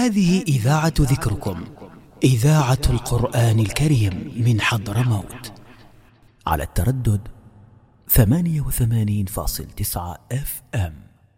هذه إذاعة ذكركم، إذاعة القرآن الكريم من حضرموت، على التردد 88.9 FM.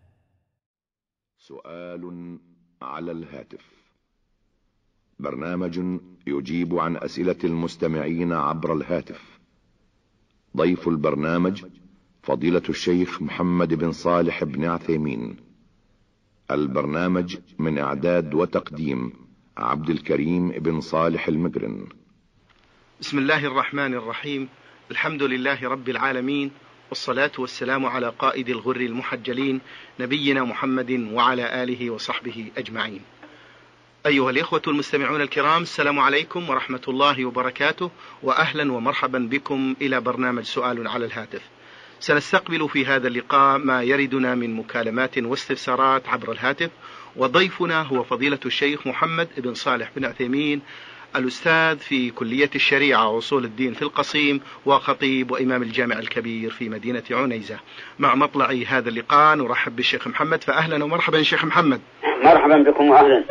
سؤال على الهاتف، برنامج يجيب عن أسئلة المستمعين عبر الهاتف. ضيف البرنامج فضيلة الشيخ محمد بن صالح بن عثيمين. البرنامج من إعداد وتقديم عبد الكريم بن صالح المقرن. بسم الله الرحمن الرحيم. الحمد لله رب العالمين، والصلاة والسلام على قائد الغر المحجلين نبينا محمد وعلى آله وصحبه أجمعين. أيها الإخوة المستمعون الكرام، السلام عليكم ورحمة الله وبركاته، وأهلا ومرحبا بكم إلى برنامج سؤال على الهاتف. سنستقبل في هذا اللقاء ما يردنا من مكالمات واستفسارات عبر الهاتف، وضيفنا هو فضيلة الشيخ محمد بن صالح بن عثيمين، الأستاذ في كلية الشريعة وأصول الدين في القصيم، وخطيب وإمام الجامع الكبير في مدينة عنيزة. مع مطلع هذا اللقاء نرحب بالشيخ محمد، فأهلا ومرحبا شيخ محمد. مرحبا بكم وأهلا.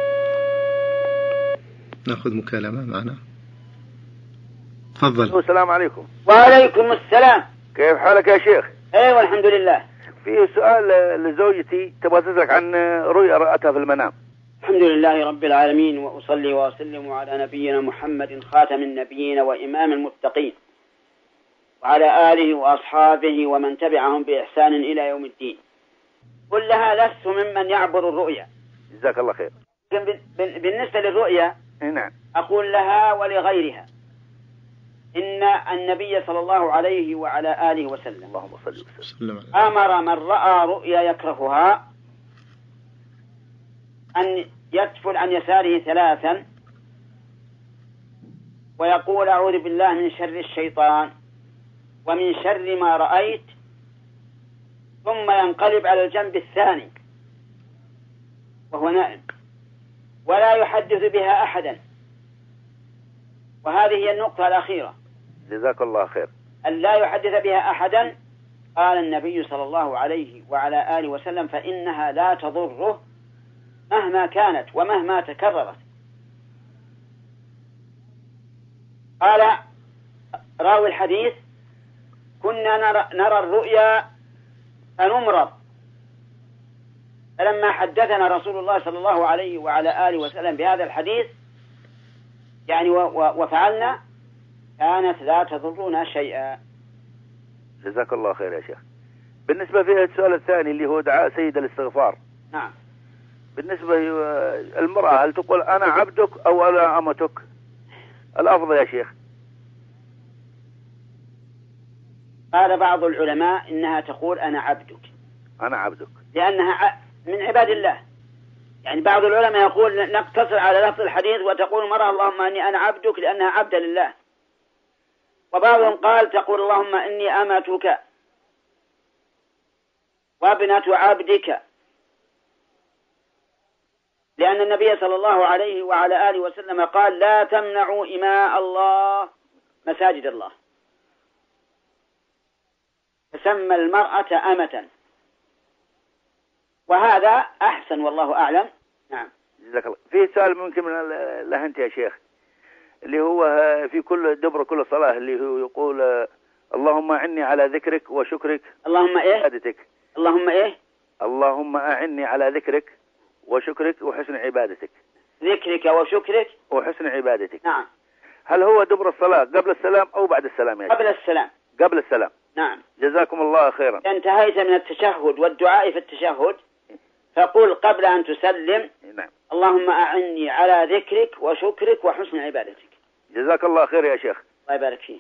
نأخذ مكالمة معنا، تفضل. السلام عليكم. وعليكم السلام. كيف حالك يا شيخ؟ ايوه الحمد لله. في سؤال لزوجتي، تبغى تسألك عن رؤيا رأتها في المنام. الحمد لله رب العالمين، وأصلي وأسلم على نبينا محمد خاتم النبيين وإمام المتقين، وعلى آله وأصحابه ومن تبعهم بإحسان إلى يوم الدين. كلها لست ممن يعبر الرؤيا. جزاك الله خير. بالنسبة للرؤيا، نعم، أقول لها ولغيرها إن النبي صلى الله عليه وعلى آله وسلم اللهم صل وسلم أمر من رأى رؤيا يكرهها أن يدفل عن يساره 3 ويقول أعوذ بالله من شر الشيطان ومن شر ما رأيت، ثم ينقلب على الجنب الثاني وهو نائم ولا يحدث بها أحدا. وهذه هي النقطة الأخيرة. جزاك الله خير. أن لا يحدث بها أحدا. قال النبي صلى الله عليه وعلى آله وسلم فإنها لا تضره مهما كانت ومهما تكررت. قال راوي الحديث كنا نرى الرؤيا فنمرض، فلما حدثنا رسول الله صلى الله عليه وعلى آله وسلم بهذا الحديث يعني وفعلنا كانت لا تضرنا شيئا. جزاك الله خير يا شيخ. بالنسبة فيه السؤال الثاني اللي هو دعاء سيد الاستغفار. نعم. بالنسبة المرأة هل تقول أنا عبدك أو أنا أمتك؟ الأفضل يا شيخ. قال بعض العلماء إنها تقول أنا عبدك. أنا عبدك لأنها من عباد الله. يعني بعض العلماء يقول نقتصر على لفظ الحديث وتقول المرأة اللهم إني أنا عبدك لأنها عبد لله. وبعضهم قال تقول اللهم إني أمتك وابنة عبدك، لأن النبي صلى الله عليه وعلى آله وسلم قال لا تمنعوا إماء الله مساجد الله، فسمى المرأة أمة، وهذا أحسن والله أعلم. نعم. جزاك الله. في سؤال ممكن له أنت يا شيخ، اللي هو في كل دبر كل صلاة اللي هو يقول اللهم أعني على ذكرك وشكرك. اللهم إيه؟ عبادتك. اللهم إيه؟ اللهم أعني على ذكرك وشكرك وحسن عبادتك. ذكرك وشكرك وحسن عبادتك. نعم. هل هو دبر الصلاة قبل السلام أو بعد السلام يا شيخ؟ قبل السلام. قبل السلام. نعم. جزاكم الله خيرا. انتهيت من التشهد والدعاء في التشهد فقل قبل أن تسلم نعم. اللهم أعني على ذكرك وشكرك وحسن عبادتك. جزاك الله خير يا شيخ. الله يبارك فيك.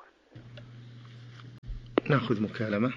نأخذ مكالمة.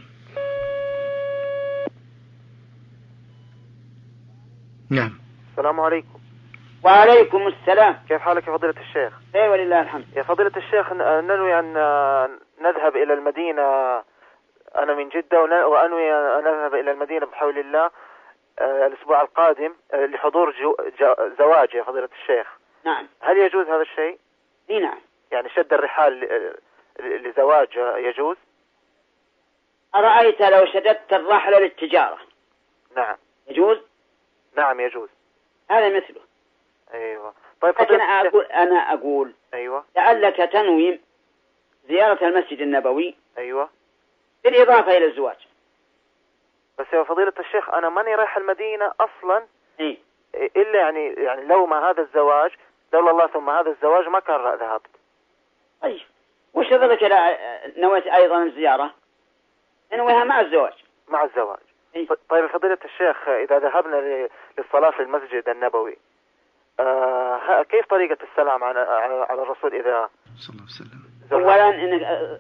نعم. السلام عليكم. وعليكم السلام. كيف حالك يا فضيلة الشيخ؟ خير ولله الحمد. يا فضيلة الشيخ، ننوي أن نذهب إلى المدينة، أنا من جدة، وأنوي أن نذهب إلى المدينة بحول الله الأسبوع القادم لحضور زواج يا فضيلة الشيخ. نعم. هل يجوز هذا الشيء؟ نعم. يعني شد الرحال لزواج يجوز؟ أرأيت لو شددت الرحلة للتجارة؟ نعم. يجوز؟ نعم يجوز. هذا مثله. أيوة. طيب لكن أنا أقول أيوة، لعلك تنوي زيارة المسجد النبوي أيوة، بالإضافة إلى الزواج. بس يا فضيلة الشيخ أنا ماني رايح المدينة أصلا، إيه؟ إلا يعني لو ما هذا الزواج، لولا الله ثم هذا الزواج ما كان ذهبت. طيب وش ذلك نويت أيضا الزيارة؟ نويها مع الزواج. مع الزواج. إيه؟ طيب فضيلة الشيخ إذا ذهبنا للصلاة في المسجد النبوي كيف طريقة السلام على الرسول إذا صلى الله عليه وسلم؟ أولا إنك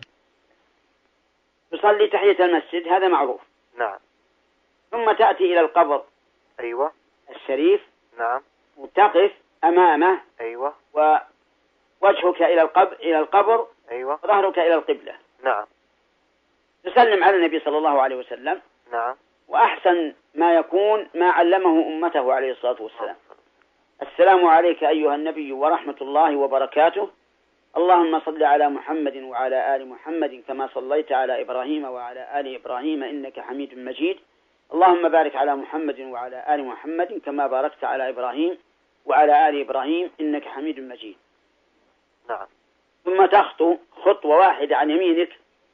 تصلي تحية المسجد، هذا معروف. نعم. ثم تأتي إلى القبر أيوة الشريف. نعم. وتقف أمامه. أيوة. ووجهك إلى القبر. أيوة. وظهرك إلى القبلة. نعم. تسلم على النبي صلى الله عليه وسلم. نعم. وأحسن ما يكون ما علمه أمته عليه الصلاة والسلام: السلام عليك أيها النبي ورحمة الله وبركاته، اللهم صل على محمد وعلى آل محمد كما صليت على إبراهيم وعلى آل إبراهيم إنك حميد مجيد، اللهم بارك على محمد وعلى آل محمد كما باركت على إبراهيم وعلى آل إبراهيم إنك حميد مجيد. نعم. ثم تخطو خطوة واحدة عن يمينك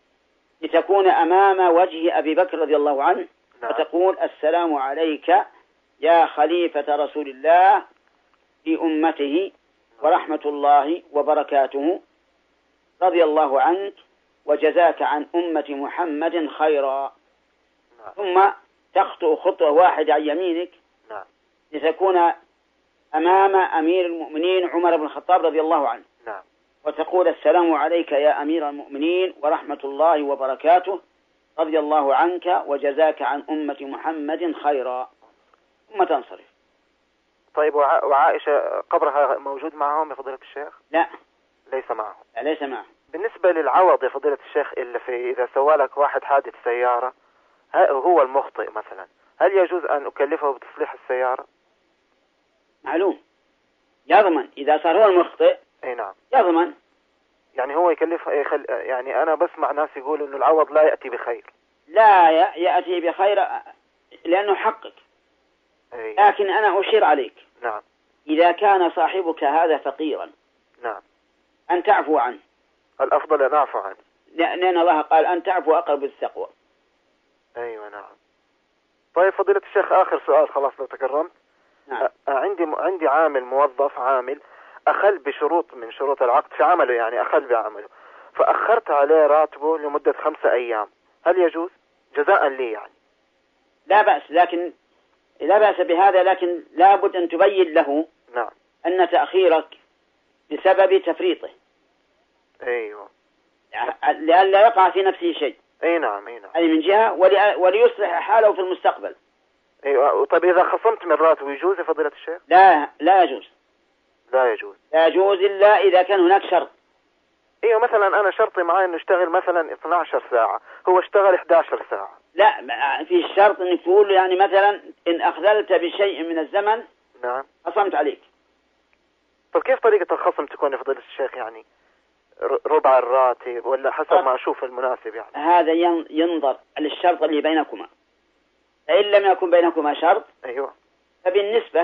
لتكون أمام وجه أبي بكر رضي الله عنه. نعم. وتقول: السلام عليك يا خليفة رسول الله في أمته ورحمة الله وبركاته، رضي الله عنك وجزاك عن أمة محمد خيرا. نعم. ثم تخطو خطوة واحدة عن يمينك. نعم. لتكون أمام أمير المؤمنين عمر بن الخطاب رضي الله عنه. نعم. وتقول: السلام عليك يا أمير المؤمنين ورحمة الله وبركاته، رضي الله عنك وجزاك عن أمة محمد خيرا. ثم تنصرف. طيب وعائشة قبرها موجود معهم يا فضيلة الشيخ؟ لا، ليس معهم. ليس معهم. بالنسبة للعوض يا فضيلة الشيخ، إلا في إذا سوالك واحد حادث سيارة هو المخطئ مثلا، هل يجوز أن أكلفه بتصليح السيارة؟ معلوم، يضمن إذا صار هو المخطئ. أي نعم. يضمن. يعني هو يكلف يعني أنا بسمع ناس يقول إنه العوض لا يأتي بخير. لا يأتي بخير لأنه حقك. أي. لكن أنا أشير عليك. نعم. إذا كان صاحبك هذا فقيرا. نعم. أن تعفو عنه. الأفضل أن أعفو عنه. لأن الله قال: أن تعفو أقرب للتقوى. أيوة نعم. طيب فضيلة الشيخ آخر سؤال خلاص لو تكرمت. نعم. عندي عامل موظف عامل أخل بشروط من شروط العقد في عمله، يعني أخل بعمله، فأخرت عليه راتبه لمدة 5 أيام، هل يجوز جزاء لي يعني؟ لا بأس، لكن لا بأس بهذا، لكن لابد أن تبين له نعم أن تأخيرك بسبب تفريطه. أيوة. لئلا يقع في نفسه شيء. أي نعم. أي نعم. أي من جهة وليصلح حاله في المستقبل. أيوة. طيب إذا خصمت من راتبه يجوز يا فضيلة الشيخ؟ لا يجوز. لا يجوز. لا يجوز إلا إذا كان هناك شرط. ايوه مثلا انا شرطي معي انه اشتغل مثلا 12 ساعة، هو اشتغل 11 ساعة. لا، في الشرط انك تقول يعني مثلا ان اخذلت بشيء من الزمن نعم خصمت عليك. طب كيف طريقة الخصم تكون يا فضيلة الشيخ؟ يعني ربع الراتب ولا حسب ما اشوف المناسب يعني؟ هذا ينظر للشرط اللي بينكما، فإن لم يكن بينكما شرط ايوه فبالنسبة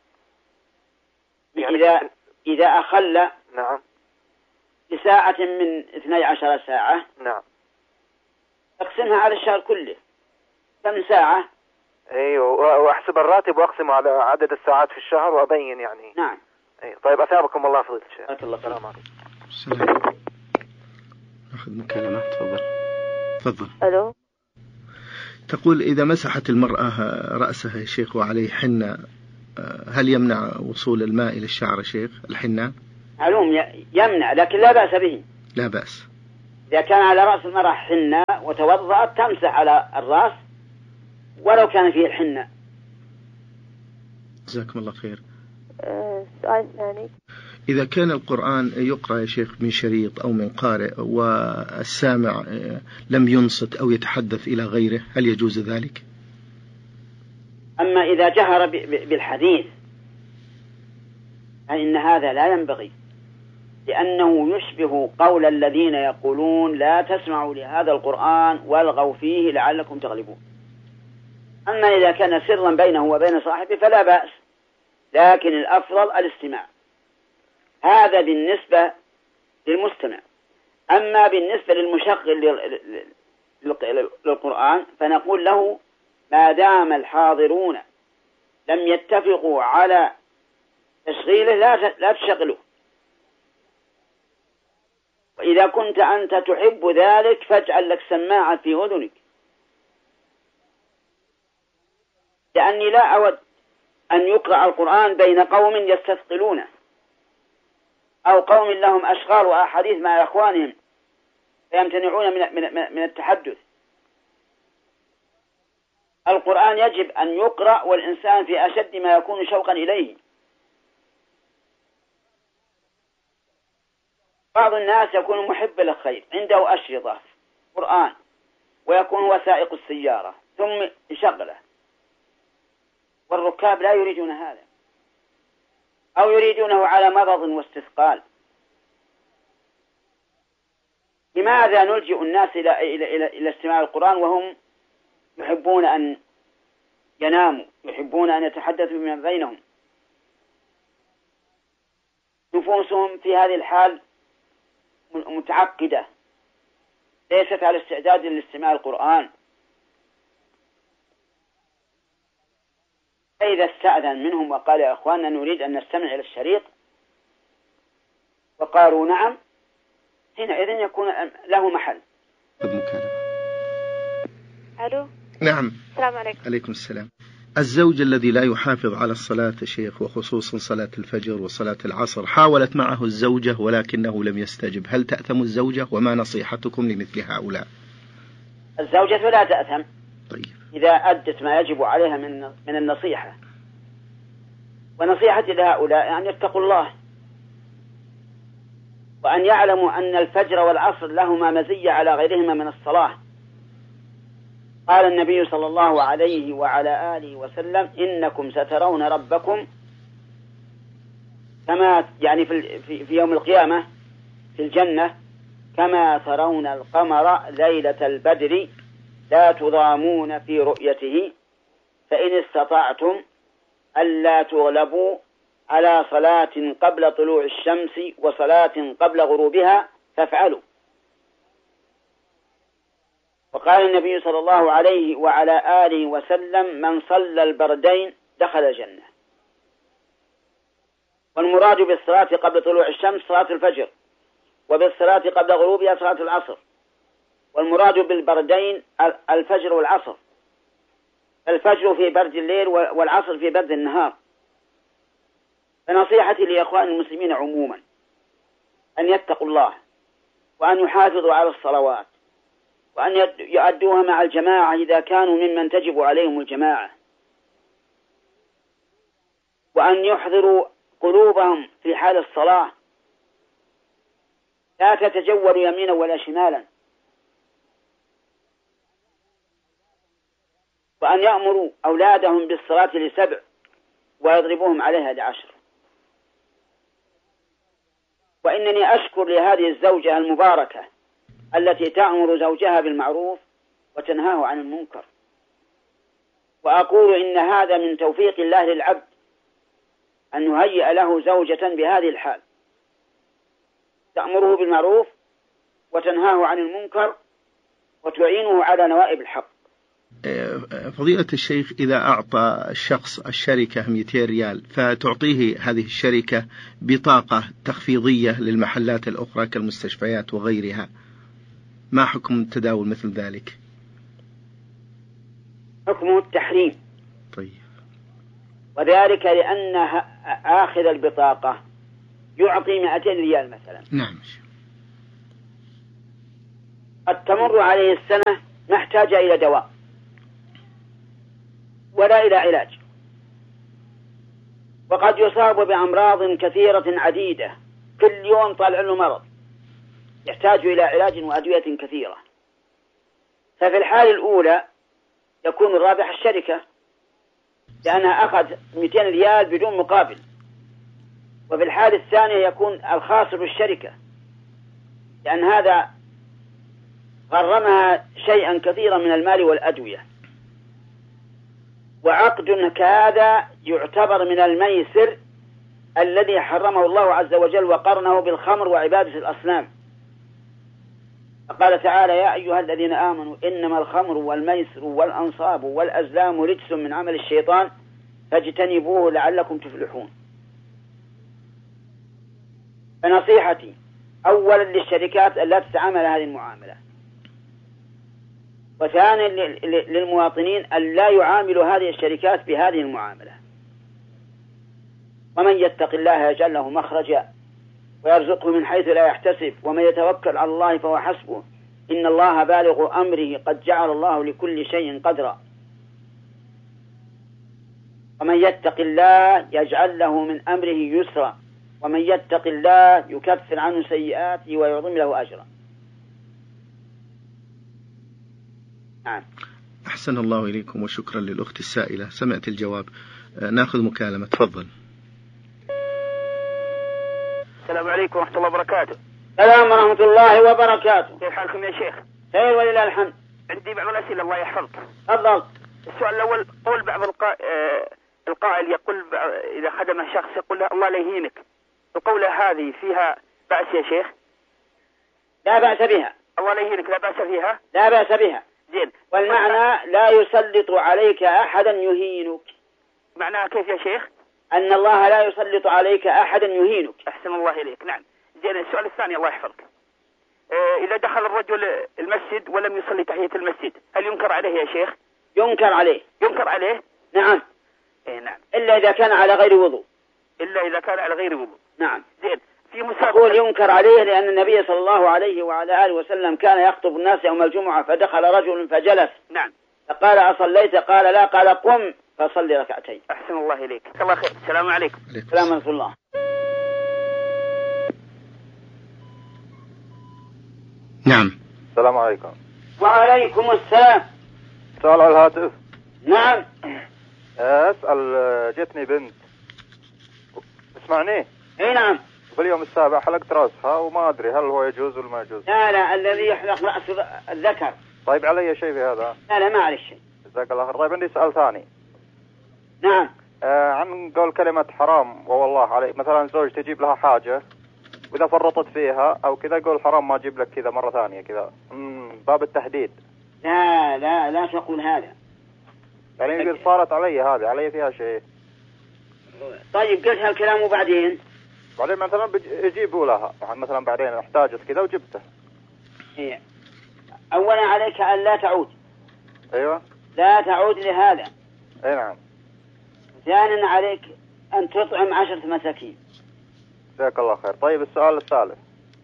يعني إذا أخل نعم بساعة من 12 ساعة نعم اقسمها على الشهر كله كم ساعة. ايوه واحسب الراتب واقسمه على عدد الساعات في الشهر وابين يعني. نعم. ايوه طيب اثابكم الله فضيلة الشيخ. بارك الله فيك. السلام عليكم. السلام. ناخذ مكالمة. تفضل. الو. تقول إذا مسحت المرأة رأسها يا شيخ وعليه حنة، هل يمنع وصول الماء إلى الشعر يا شيخ الحنة؟ معلوم يمنع، لكن لا بأس به. لا بأس. إذا كان على رأس المرأة حنة وتوضأت تمسح على الرأس ولو كان فيه الحنة. جزاكم الله خير. السؤال الثاني: إذا كان القرآن يقرأ يا شيخ من شريط أو من قارئ والسامع لم ينصت أو يتحدث إلى غيره، هل يجوز ذلك؟ أما إذا جهر بالحديث فإن هذا لا ينبغي، لأنه يشبه قول الذين يقولون لا تسمعوا لهذا القرآن والغوا فيه لعلكم تغلبون. أما إذا كان سرا بينه وبين صاحبه فلا بأس، لكن الأفضل الاستماع. هذا بالنسبة للمستمع. أما بالنسبة للمشغل للقرآن فنقول له ما دام الحاضرون لم يتفقوا على تشغيله لا تشغله، وإذا كنت أنت تحب ذلك فاجعل لك سماعة في أذنك، لأني لا أود أن يقرأ القرآن بين قوم يستثقلونه أو قوم لهم أشغال وأحاديث مع إخوانهم فيمتنعون من التحدث. القرآن يجب أن يقرأ والإنسان في أشد ما يكون شوقا إليه. بعض الناس يكون محب للخير، عنده أشرطة قرآن ويكون هو سائق السيارة ثم يشغله، والركاب لا يريدون هذا أو يريدونه على مرض واستثقال. لماذا نلجئ الناس إلى استماع القرآن وهم يحبون أن يناموا، يحبون أن يتحدثوا من بينهم؟ نفوسهم في هذه الحال متعقدة، ليست على استعداد لاستماع القرآن. فإذا استأذن منهم وقال يا أخواننا نريد أن نستمع إلى الشريط وقالوا نعم، حينئذ يكون له محل. ألو. نعم. السلام عليكم. عليكم السلام. الزوج الذي لا يحافظ على الصلاة يا شيخ، وخصوصا صلاة الفجر وصلاة العصر، حاولت معه الزوجة ولكنه لم يستجب، هل تأثم الزوجة؟ وما نصيحتكم لمثل هؤلاء؟ الزوجة لا تأثم. طيب. إذا أدت ما يجب عليها من النصيحة. ونصيحتي لهؤلاء أن يتقوا الله وأن يعلموا أن الفجر والعصر لهما مزية على غيرهما من الصلاة. قال النبي صلى الله عليه وعلى آله وسلم إنكم سترون ربكم كما يعني في يوم القيامة في الجنة كما ترون القمر ليلة البدر لا تضامون في رؤيته، فإن استطعتم ألا تغلبوا على صلاة قبل طلوع الشمس وصلاة قبل غروبها فافعلوا. وقال النبي صلى الله عليه وعلى آله وسلم من صلى البردين دخل الجنة. والمراد بالصلاة قبل طلوع الشمس صلاة الفجر، وبالصلاة قبل غروبها صلاة العصر. والمراد بالبردين الفجر والعصر، الفجر في برد الليل والعصر في برد النهار. فنصيحتي لإخوان المسلمين عموما أن يتقوا الله وأن يحافظوا على الصلوات وأن يؤدوها مع الجماعة إذا كانوا ممن تجب عليهم الجماعة، وأن يحضروا قلوبهم في حال الصلاة، لا تتجول يمينا ولا شمالا، وأن يأمروا أولادهم بالصلاة ل7 ويضربوهم عليها ل10. وإنني أشكر لهذه الزوجة المباركة التي تأمر زوجها بالمعروف وتنهاه عن المنكر، وأقول إن هذا من توفيق الله للعبد أن يهيئ له زوجة بهذه الحال تأمره بالمعروف وتنهاه عن المنكر وتعينه على نوائب الحق. فضيلة الشيخ، إذا أعطى الشخص الشركة 200 ريال فتعطيه هذه الشركة بطاقة تخفيضية للمحلات الأخرى كالمستشفيات وغيرها، ما حكم التداول مثل ذلك؟ حكمه التحريم. طيب. وذلك لأن آخذ البطاقة يعطي 200 ريال مثلا. نعم. قد تمر عليه السنة محتاج إلى دواء ولا إلى علاج، وقد يصاب بأمراض كثيرة عديدة، كل يوم طالع له مرض يحتاج إلى علاج وأدوية كثيرة. ففي الحال الأولى يكون الرابح الشركة لأنها أخذ 200 ريال بدون مقابل، وفي الحال الثانية يكون الخاسر الشركة لأن هذا غرمها شيئا كثيرا من المال والأدوية. وعقد كهذا يعتبر من الميسر الذي حرمه الله عز وجل وقرنه بالخمر وعبادة الأصنام. فقال تعالى: يا أيها الذين آمنوا إنما الخمر والميسر والأنصاب والأزلام رجس من عمل الشيطان فاجتنبوه لعلكم تفلحون. فنصيحتي أولا للشركات ألا تتعامل هذه المعاملة، وثانيا للمواطنين ألا يعاملوا هذه الشركات بهذه المعاملة. ومن يتق الله يجعل له مخرجا ويرزقه من حيث لا يحتسب ومن يتوكل على الله فهو حسبه إن الله بالغ أمره قد جعل الله لكل شيء قدرا. ومن يتق الله يجعل له من أمره يسرا ومن يتق الله يكفر عنه سيئاته ويعظم له أجرا. نعم. أحسن الله إليكم وشكرا للأخت السائلة. سمعت الجواب. ناخذ مكالمة. تفضل. السلام عليكم ورحمة الله وبركاته. السلام ورحمة الله وبركاته. كيف حالكم يا شيخ؟ خير ولله الحمد. عندي بعض الأسئلة الله يحفظك. تفضل. السؤال الأول، قول بعض القائل يقول إذا خدم شخص يقول له الله لا يهينك، القولة هذه فيها بأس يا شيخ؟ لا بأس بها. الله لا يهينك لا بأس فيها؟ لا بأس بها. زين. والمعنى لا يسلط عليك أحدا يهينك. معناها كيف يا شيخ؟ أن الله لا يسلط عليك أحدا يهينك. أحسن الله إليك. نعم. زين. السؤال الثاني الله يحفظك، إذا دخل الرجل المسجد ولم يصلي تحية المسجد هل ينكر عليه يا شيخ؟ ينكر عليه. ينكر عليه؟ نعم. نعم. إلا إذا كان على غير وضوء. إلا إذا كان على غير وضوء. نعم. زين. في مسابقة أقول ينكر عليه لأن النبي صلى الله عليه وعلى آله وسلم كان يخطب الناس يوم الجمعة فدخل رجل فجلس. نعم. فقال: أصليت؟ قال: لا. قال: قم فصلي ركعتين. أحسن الله إليك. الله خير. السلام عليكم. السلام ورحمة الله. نعم. السلام عليكم. وعليكم السلام. سؤال على الهاتف. نعم. أسأل، جتني بنت اسمعني. اي نعم. في اليوم السابع حلقت رأسها وما أدري هل هو يجوز ولا ما يجوز. لا الذي يحلق رأس الذكر. طيب علي شيء في هذا؟ لا ما عليك شيء. جزاك الله خير. طيب عندي سؤال ثاني. نعم. عن قول كلمة حرام والله علي، مثلا زوج تجيب لها حاجة وإذا فرطت فيها أو كذا يقول حرام ما أجيب لك كذا مرة ثانية كذا، باب التهديد. لا تقول هذا. يعني يقول صارت علي هذه، علي فيها شيء. طيب قلت هالكلام وبعدين مثلا يجيبوا لها مثلا بعدين احتاجت كذا وجبته. إيه. أولا عليك أن لا تعود. أيوة. لا تعود لهذا. أي نعم. ثانيا عليك أن تطعم 10 مساكين. جزاك الله خير. طيب السؤال الثالث،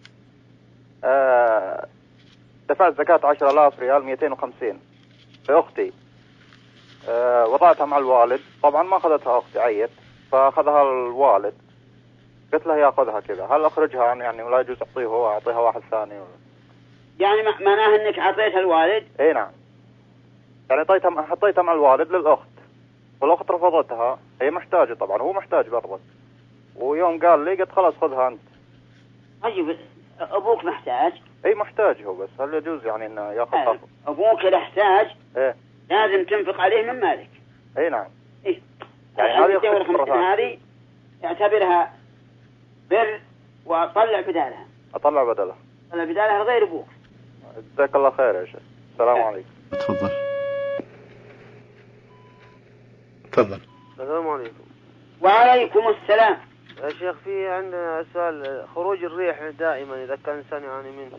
دفعت زكاة 10,000 ريال 250 لأختي، وضعتها مع الوالد، طبعا ما أخذتها أختي عيت فأخذها الوالد، قلت له يأخذها كذا، هل أخرجها يعني ولا يجوز أعطيه هو أعطيها واحد ثاني ولا؟ يعني معناه أنك أعطيتها الوالد؟ أي نعم. يعني حطيتها مع الوالد للأخت والأخت رفضتها، هي محتاجة طبعا هو محتاج برضه، ويوم قال لي قلت خلاص خذها أنت. طيب أبوك محتاج؟ أي محتاج هو، بس هل يجوز يعني إنه يأخذ؟ أبوك يحتاج. إيه. لازم تنفق عليه من مالك. أي نعم. إيه. يعني هذه اعتبرها بر وطلع بدالها. أطلع بدلها. طلع بدالها غير أبوك. جزاك الله خير يا شيخ. السلام عليكم. تفضل. تفضل. السلام عليكم. وعليكم السلام. يا شيخ في عندنا سؤال، خروج الريح دائما إذا كان الإنسان يعني من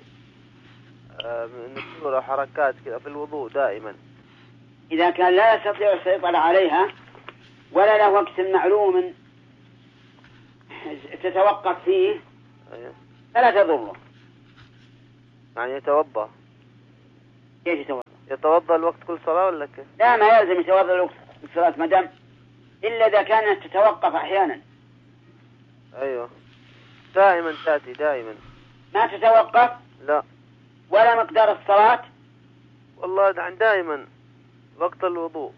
نزول أو حركات كذا في الوضوء دائما، إذا كان لا يستطيع السيطرة عليها ولا له وقت معلوم تتوقف فيه فلا تضره. يعني يتوضأ. كيف يتوضأ؟ يتوضأ الوقت كل صلاة ولا كيف؟ لا ما يلزم يتوضأ الوقت كل صلاة ما دام إلا إذا كانت تتوقف أحيانا. أيوة دائما تأتي دائما. ما تتوقف؟ لا. ولا مقدار الصلاة؟ والله دائما وقت الوضوء.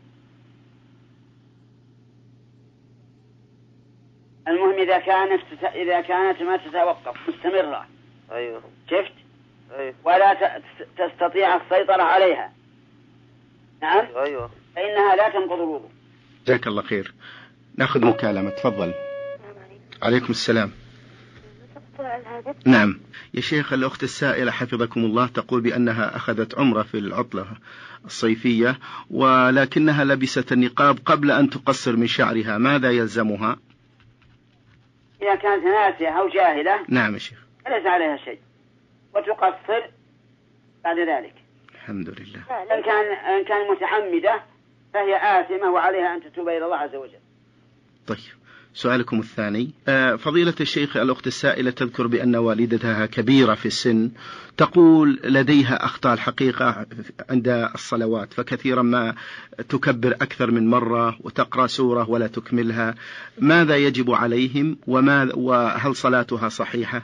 المهم إذا كانت ما تتوقف مستمرة. أيوة. شفت؟ أيوة. ولا تستطيع السيطرة عليها. نعم. أيوة. فإنها لا تنقض الوضوء. جزاك الله خير. ناخذ مكالمة. تفضل. عليكم السلام. نعم يا شيخ، الأخت السائلة حفظكم الله تقول بأنها أخذت عمرة في العطلة الصيفية ولكنها لبست النقاب قبل أن تقصر من شعرها، ماذا يلزمها؟ إذا كانت ناسية أو جاهلة نعم يا شيخ فليس عليها شيء وتقصر بعد ذلك. الحمد لله. إن كان متحمدة فهي آثمة وعليها أن تتوب إلى الله عز وجل. طيب سؤالكم الثاني. فضيلة الشيخ، الأخت السائلة تذكر بأن والدتها كبيرة في السن، تقول لديها أخطاء الحقيقة عند الصلوات، فكثيرا ما تكبر أكثر من مرة وتقرأ سورة ولا تكملها، ماذا يجب عليهم وهل صلاتها صحيحة؟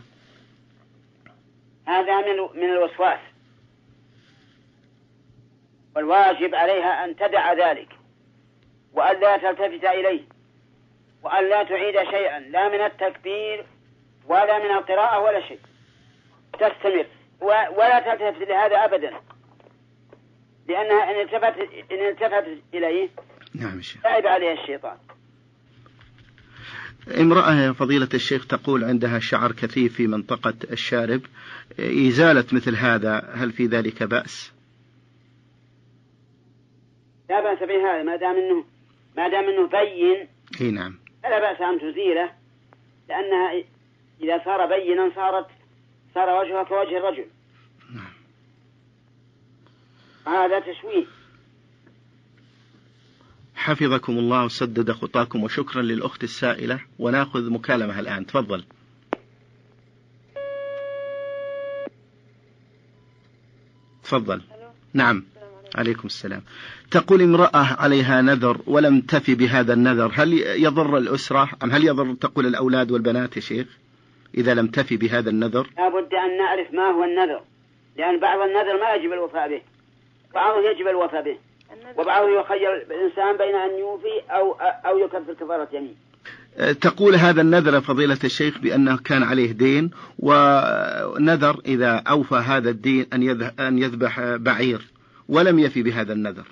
هذا من الوسواس، والواجب عليها أن تدع ذلك وأن لا تلتفت إليه وأن لا تعيد شيئا لا من التكبير ولا من القراءة ولا شيء، تستمر ولا تلتفت لهذا أبدا، لأنها إن التفت إليه نعم شيخ تعب عليها الشيطان. امرأة يا فضيلة الشيخ تقول عندها شعر كثيف في منطقة الشارب، إزالة مثل هذا هل في ذلك بأس؟ لا بأس بهذا ما دام انه بين. اي نعم. فلا بأس أن تزيله، لأنها إذا صار بينا صار وجهها كوجه الرجل. نعم. هذا تشويه. حفظكم الله وسدد خطاكم، وشكرا للأخت السائلة. وناخذ مكالمة الآن. تفضل. تفضل. نعم. عليكم السلام. تقول امرأة عليها نذر ولم تفي بهذا النذر، هل يضر الأسرة أم هل يضر تقول الأولاد والبنات يا شيخ إذا لم تفي بهذا النذر؟ لا بد أن نعرف ما هو النذر، لأن بعض النذر ما يجب الوفاء به، بعضه يجب الوفاء به، وبعضه يخير الإنسان بين أن يوفي أو يكفر كفارة يمين. تقول هذا النذر فضيلة الشيخ بأنه كان عليه دين، ونذر إذا أوفى هذا الدين أن يذبح بعير ولم يفي بهذا النذر.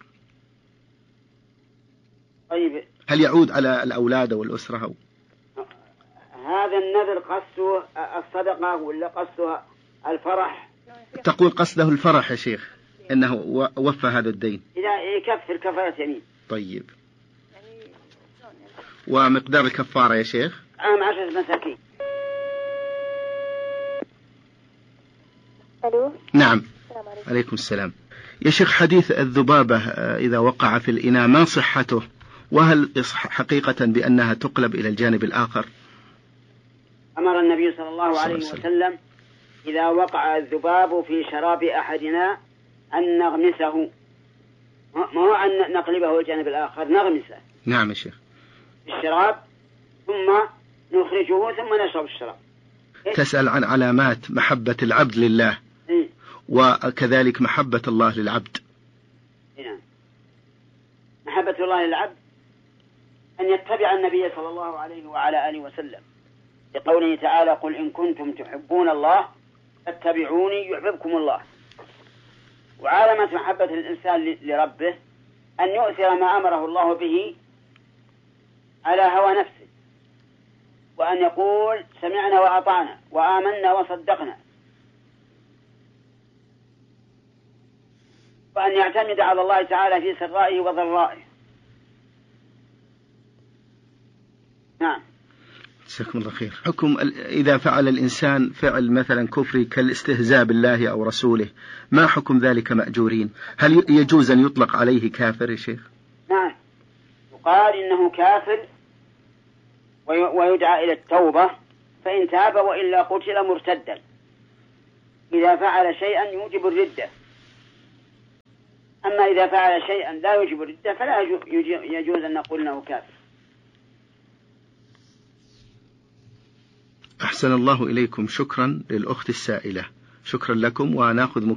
طيب هل يعود على الأولاد والأسرة؟ هذا النذر قصده الصدقة ولا قصده الفرح؟ تقول قصده الفرح يا شيخ، أنه وفى هذا الدين. إذا يكفر كفارة يمين. طيب ومقدار الكفارة يا شيخ؟ 10 مساكين. ألو. نعم. عليكم السلام. يا شيخ، حديث الذبابة إذا وقع في الإناء ما صحته؟ وهل حقيقة بأنها تقلب إلى الجانب الآخر؟ أمر النبي صلى الله عليه وسلم إذا وقع الذباب في شراب أحدنا أن نغمسه، ما هو أن نقلبه الجانب الآخر، نغمسه. نعم يا شيخ. الشراب ثم نخرجه ثم نشرب الشراب. تسأل عن علامات محبة العبد لله وكذلك محبة الله للعبد. نعم. محبة الله للعبد أن يتبع النبي صلى الله عليه وعلى آله وسلم، لقوله تعالى: قل إن كنتم تحبون الله فاتبعوني يحببكم الله. وعلامة محبة الإنسان لربه أن يؤثر ما أمره الله به على هوى نفسه، وأن يقول سمعنا وأطعنا وآمنا وصدقنا، وأن يعتمد على الله تعالى في سرائه وضرائه. نعم. جزاكم الله خير. حكم إذا فعل الإنسان فعل مثلا كفري كالاستهزاء بالله أو رسوله، ما حكم ذلك مأجورين؟ هل يجوز أن يطلق عليه كافر يا شيخ؟ نعم، يقال إنه كافر ويدعى إلى التوبة، فإن تاب وإلا قتل مرتدا إذا فعل شيئا يوجب الردة. أما إذا فعل شيئا لا يوجب الردة فلا يجوز أن نقول إنه كافر. أحسن الله إليكم. شكرا للأخت السائلة. شكرا لكم. ونأخذ